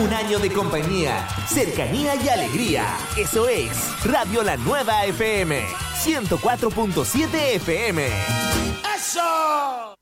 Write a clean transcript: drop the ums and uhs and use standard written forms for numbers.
Un año de compañía, cercanía y alegría. Eso es Radio La Nueva FM 104.7 FM. ¡Eso!